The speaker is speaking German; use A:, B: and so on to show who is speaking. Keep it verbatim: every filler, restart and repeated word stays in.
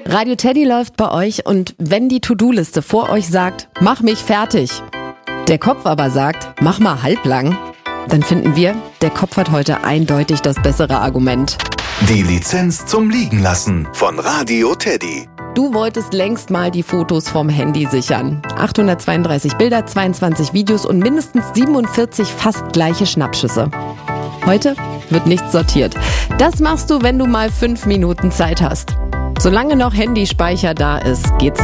A: Radio Teddy läuft bei euch und wenn die To-Do-Liste vor euch sagt, mach mich fertig, der Kopf aber sagt, mach mal halblang, dann finden wir, der Kopf hat heute eindeutig das bessere Argument.
B: Die Lizenz zum Liegenlassen von Radio Teddy.
A: Du wolltest längst mal die Fotos vom Handy sichern. achthundertzweiunddreißig Bilder, zweiundzwanzig Videos und mindestens siebenundvierzig fast gleiche Schnappschüsse. Heute wird nichts sortiert. Das machst du, wenn du mal fünf Minuten Zeit hast. Solange noch Handyspeicher da ist, geht's